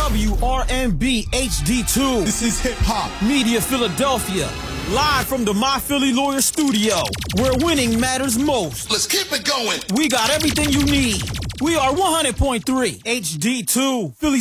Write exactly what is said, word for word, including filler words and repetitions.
W R M B H D two. This is Hip Hop Media Philadelphia. Live from the My Philly Lawyer studio, where winning matters most. Let's keep it going. We got everything you need. We are one hundred point three H D two. Philly